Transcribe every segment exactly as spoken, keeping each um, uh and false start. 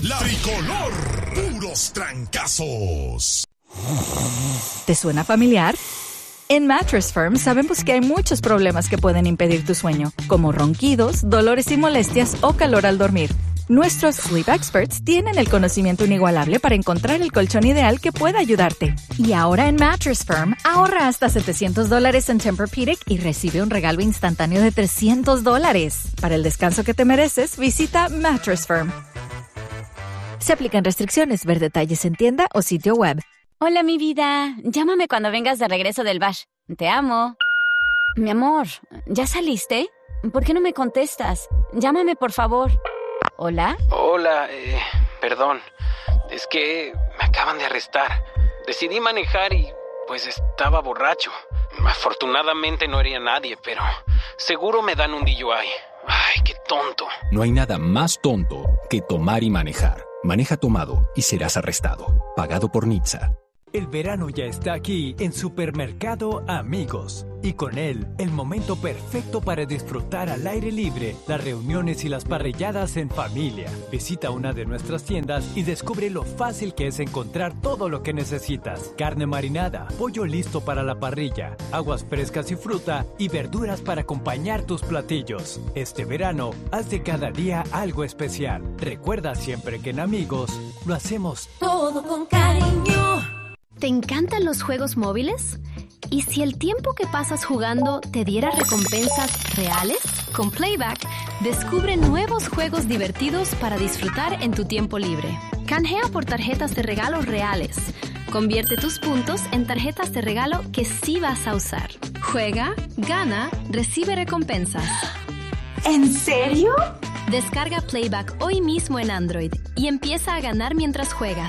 La Tricolor, puros trancazos. ¿Te suena familiar? En Mattress Firm sabemos que hay muchos problemas que pueden impedir tu sueño, como ronquidos, dolores y molestias o calor al dormir. Nuestros Sleep Experts tienen el conocimiento inigualable para encontrar el colchón ideal que pueda ayudarte. Y ahora en Mattress Firm, ahorra hasta setecientos dólares en Tempur-Pedic y recibe un regalo instantáneo de trescientos dólares. Para el descanso que te mereces, visita Mattress Firm. Se aplican restricciones. Ver detalles en tienda o sitio web. Hola, mi vida. Llámame cuando vengas de regreso del bash. Te amo. Mi amor, ¿ya saliste? ¿Por qué no me contestas? Llámame, por favor. ¿Hola? Hola, eh, perdón. Es que me acaban de arrestar. Decidí manejar y, pues, estaba borracho. Afortunadamente no hería a nadie, pero seguro me dan un D U I. Ay, qué tonto. No hay nada más tonto que tomar y manejar. Maneja tomado y serás arrestado. Pagado por N H T S A. El verano ya está aquí en Supermercado Amigos. Y con él, el momento perfecto para disfrutar al aire libre, las reuniones y las parrilladas en familia. Visita una de nuestras tiendas y descubre lo fácil que es encontrar todo lo que necesitas. Carne marinada, pollo listo para la parrilla, aguas frescas y fruta y verduras para acompañar tus platillos. Este verano, haz de cada día algo especial. Recuerda siempre que en Amigos lo hacemos todo con cariño. ¿Te encantan los juegos móviles? ¿Y si el tiempo que pasas jugando te diera recompensas reales? Con Playback, descubre nuevos juegos divertidos para disfrutar en tu tiempo libre. Canjea por tarjetas de regalo reales. Convierte tus puntos en tarjetas de regalo que sí vas a usar. Juega, gana, recibe recompensas. ¿En serio? Descarga Playback hoy mismo en Android y empieza a ganar mientras juegas.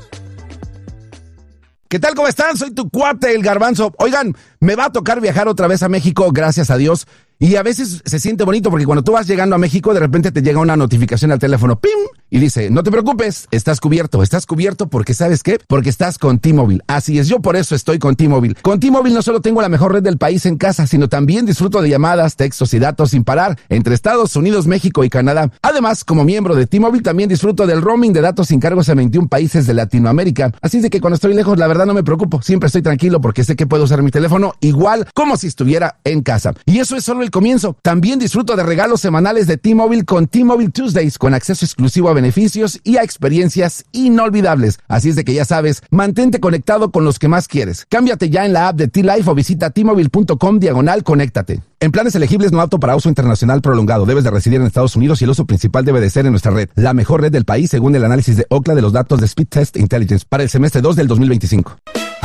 ¿Qué tal? ¿Cómo están? Soy tu cuate, el Garbanzo. Oigan, me va a tocar viajar otra vez a México, gracias a Dios. Y a veces se siente bonito porque cuando tú vas llegando a México, de repente te llega una notificación al teléfono, ¡pim! Y dice, no te preocupes, estás cubierto. ¿Estás cubierto porque sabes qué? Porque estás con T-Mobile. Así es, yo por eso estoy con T-Mobile. Con T-Mobile no solo tengo la mejor red del país en casa, sino también disfruto de llamadas, textos y datos sin parar entre Estados Unidos, México y Canadá. Además, como miembro de T-Mobile, también disfruto del roaming de datos sin cargos en veintiún países de Latinoamérica. Así es de que cuando estoy lejos, la verdad no me preocupo. Siempre estoy tranquilo porque sé que puedo usar mi teléfono igual como si estuviera en casa. Y eso es solo el comienzo. También También disfruto de regalos semanales de T-Mobile con T-Mobile Tuesdays, con acceso exclusivo a beneficios y a experiencias inolvidables. Así es de que ya sabes, mantente conectado con los que más quieres. Cámbiate ya en la app de T-Life o visita T-Mobile.com diagonal conéctate. En planes elegibles no apto para uso internacional prolongado. Debes de residir en Estados Unidos y el uso principal debe de ser en nuestra red. La mejor red del país según el análisis de Ookla de los datos de Speed Test Intelligence para el semestre dos del dos mil veinticinco.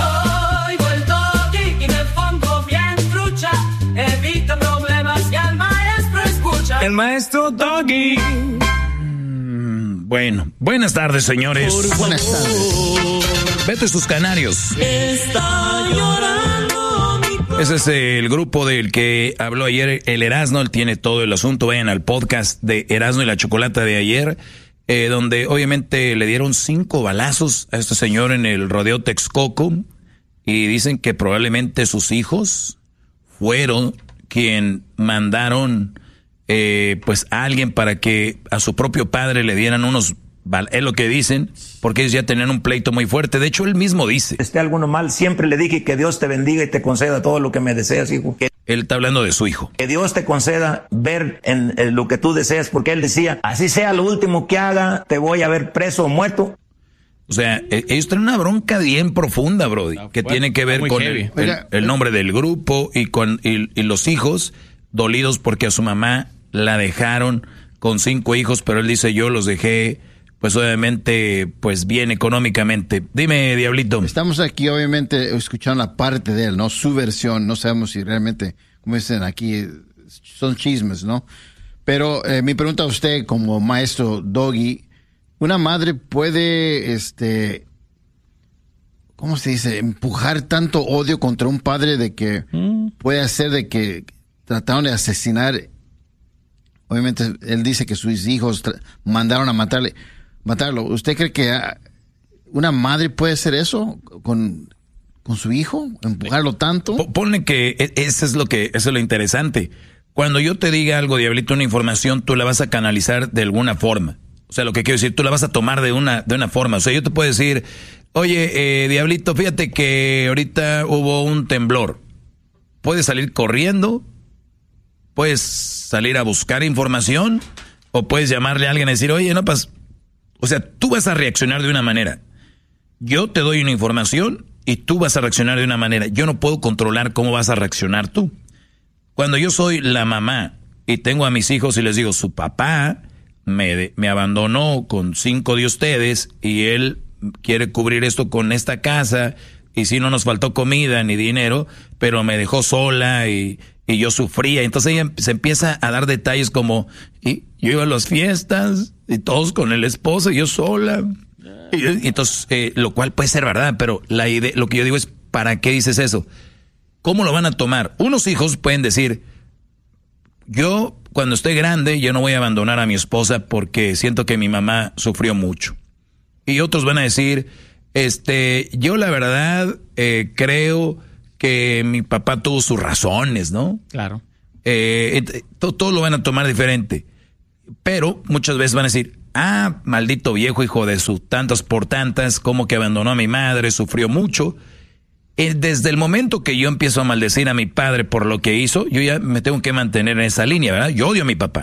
El maestro Doggy. Mm, bueno, buenas tardes, señores. Buenas tardes. Vete sus canarios. Está llorando mi... Ese es el grupo del que habló ayer el Erasmo. Él tiene todo el asunto. Vayan al podcast de Erasmo y la Chocolata de ayer, eh, donde obviamente le dieron cinco balazos a este señor en el rodeo Texcoco. Y dicen que probablemente sus hijos fueron quien mandaron... Eh, pues a alguien para que a su propio padre le dieran unos, es lo que dicen, porque ellos ya tenían un pleito muy fuerte. De hecho, él mismo dice. Esté alguno mal, siempre le dije que Dios te bendiga y te conceda todo lo que me deseas, hijo. Que él está hablando de su hijo. Que Dios te conceda ver en, en lo que tú deseas, porque él decía, así sea lo último que haga, te voy a ver preso o muerto. O sea, ellos tienen una bronca bien profunda, Brody, que bueno, tiene que ver con el, el, el nombre del grupo y con y, y los hijos dolidos porque a su mamá la dejaron con cinco hijos, pero él dice, yo los dejé, pues obviamente, pues bien económicamente. Dime, Diablito. Estamos aquí, obviamente, escuchando la parte de él, ¿no? Su versión, no sabemos si realmente, como dicen aquí, son chismes, ¿no? Pero eh, mi pregunta a usted, como maestro Doggy, ¿una madre puede, este, cómo se dice, empujar tanto odio contra un padre de que mm. puede hacer de que trataron de asesinar? Obviamente, él dice que sus hijos tra- mandaron a matarle, matarlo. ¿Usted cree que una madre puede hacer eso con, con su hijo? ¿Empujarlo tanto? P- ponle que eso es lo que eso es lo interesante. Cuando yo te diga algo, Diablito, una información, tú la vas a canalizar de alguna forma. O sea, lo que quiero decir, tú la vas a tomar de una, de una forma. O sea, yo te puedo decir, oye, eh, Diablito, fíjate que ahorita hubo un temblor. Puedes salir corriendo, puedes salir a buscar información, o puedes llamarle a alguien y decir, oye, no pasa. O sea, tú vas a reaccionar de una manera. Yo te doy una información y tú vas a reaccionar de una manera. Yo no puedo controlar cómo vas a reaccionar tú. Cuando yo soy la mamá y tengo a mis hijos y les digo, su papá me, me abandonó con cinco de ustedes y él quiere cubrir esto con esta casa y si no nos faltó comida ni dinero, pero me dejó sola y, y yo sufría. Entonces ella se empieza a dar detalles como, y yo iba a las fiestas y todos con el esposo y yo sola. Y, entonces, eh, lo cual puede ser verdad, pero la idea, lo que yo digo es, ¿para qué dices eso? ¿Cómo lo van a tomar? Unos hijos pueden decir, yo cuando esté grande, yo no voy a abandonar a mi esposa porque siento que mi mamá sufrió mucho. Y otros van a decir, este, yo la verdad eh, creo que mi papá tuvo sus razones, ¿no? Claro. Eh, todo, todo lo van a tomar diferente. Pero muchas veces van a decir, ah, maldito viejo hijo de sus tantas por tantas, como que abandonó a mi madre, sufrió mucho. Eh, desde el momento que yo empiezo a maldecir a mi padre por lo que hizo, yo ya me tengo que mantener en esa línea, ¿verdad? Yo odio a mi papá.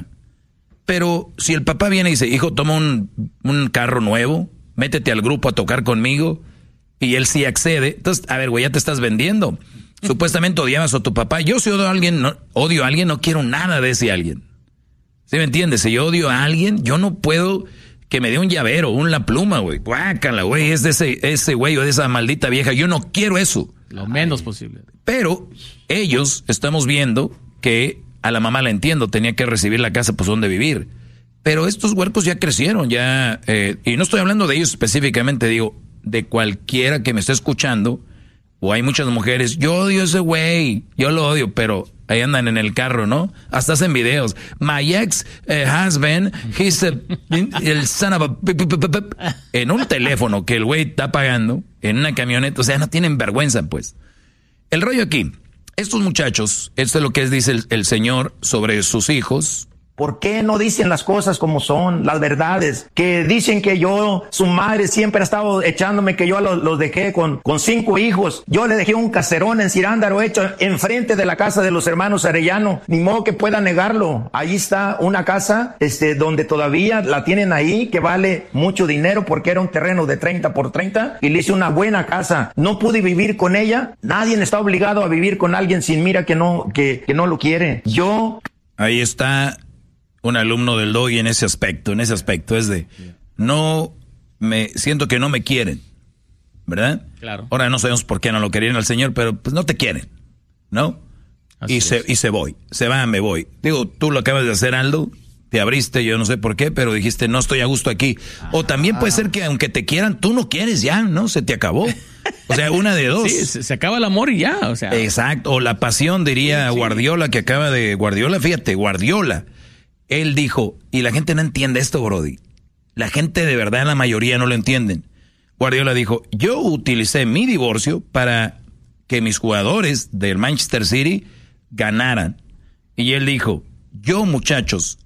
Pero si el papá viene y dice, hijo, toma un, un carro nuevo, métete al grupo a tocar conmigo, y él sí accede, entonces, a ver, güey, ya te estás vendiendo. Supuestamente odiabas a tu papá. Yo si odio a alguien, no, odio a alguien, no quiero nada de ese alguien. ¿Sí me entiendes? Si yo odio a alguien, yo no puedo que me dé un llavero, una pluma, güey. Guácala, güey, es de ese, ese güey o de esa maldita vieja. Yo no quiero eso. Lo menos posible. Pero ellos estamos viendo que a la mamá la entiendo, tenía que recibir la casa, pues donde vivir. Pero estos huercos ya crecieron, ya, eh, y no estoy hablando de ellos específicamente, digo, de cualquiera que me esté escuchando, o hay muchas mujeres, yo odio a ese güey, yo lo odio, pero ahí andan en el carro, ¿no? Hasta hacen videos. My ex uh, husband, he's a, el son of a... En un teléfono que el güey está pagando, en una camioneta, o sea, no tienen vergüenza, pues. El rollo aquí, estos muchachos, esto es lo que dice el, el Señor sobre sus hijos. ¿Por qué no dicen las cosas como son, las verdades? Que dicen que yo, su madre siempre ha estado echándome que yo los, los dejé con, con cinco hijos. Yo le dejé un caserón en Cirándaro hecho enfrente de la casa de los hermanos Arellano. Ni modo que pueda negarlo. Ahí está una casa, este, donde todavía la tienen ahí, que vale mucho dinero porque era un terreno de treinta por treinta y le hice una buena casa. No pude vivir con ella. Nadie está obligado a vivir con alguien sin mira que no, que, que no lo quiere. Yo... Ahí está un alumno del Doggy en ese aspecto, en ese aspecto es de, no me, siento que no me quieren, ¿verdad? Claro. Ahora no sabemos por qué no lo querían al Señor, pero pues no te quieren, ¿no? Así y se, y se voy, se va, me voy. Digo, tú lo acabas de hacer, Aldo, te abriste, yo no sé por qué, pero dijiste, no estoy a gusto aquí. Ah. O también puede ser que aunque te quieran, tú no quieres ya, ¿no? Se te acabó. O sea, una de dos. Sí, se, se acaba el amor y ya, o sea. Exacto, o la pasión, diría sí, sí. Guardiola, que acaba de, Guardiola, fíjate, Guardiola. Él dijo, y la gente no entiende esto, Brody. La gente de verdad, la mayoría no lo entienden. Guardiola dijo, yo utilicé mi divorcio para que mis jugadores del Manchester City ganaran. Y él dijo, yo muchachos,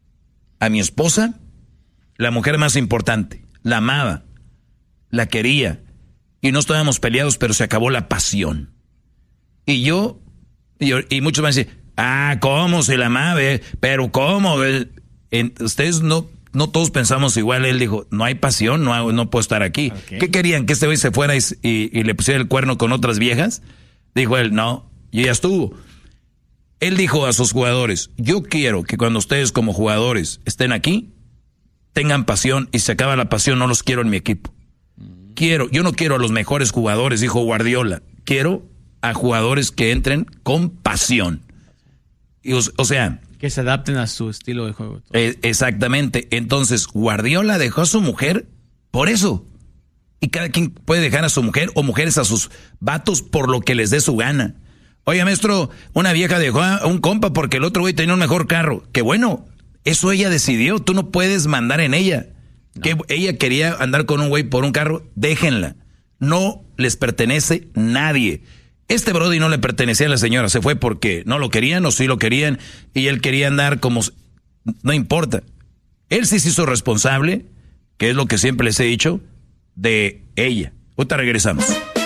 a mi esposa, la mujer más importante, la amaba, la quería. Y no estábamos peleados, pero se acabó la pasión. Y yo, y, y muchos van a decir, ah, ¿cómo se la amaba? Pero ¿cómo? El, en, ustedes no, no todos pensamos igual. Él dijo, no hay pasión, no, hay, no puedo estar aquí. Okay. ¿Qué querían? ¿Que este güey se fuera y, y, y le pusiera el cuerno con otras viejas? Dijo él, no, y ya estuvo. Él dijo a sus jugadores, yo quiero que cuando ustedes como jugadores estén aquí, tengan pasión, y se acaba la pasión, no los quiero en mi equipo. Mm. Quiero, yo no quiero a los mejores jugadores, dijo Guardiola, quiero a jugadores que entren con pasión. Y, o, o sea, que se adapten a su estilo de juego. Eh, exactamente. Entonces, Guardiola dejó a su mujer por eso. Y cada quien puede dejar a su mujer o mujeres a sus vatos por lo que les dé su gana. Oye, maestro, una vieja dejó a un compa porque el otro güey tenía un mejor carro. Qué bueno, eso ella decidió. Tú no puedes mandar en ella. No. Que ella quería andar con un güey por un carro, déjenla. No les pertenece nadie. Este Brody no le pertenecía a la señora, se fue porque no lo querían o sí lo querían y él quería andar como... No importa. Él sí se hizo responsable, que es lo que siempre les he dicho, de ella. Ahorita regresamos.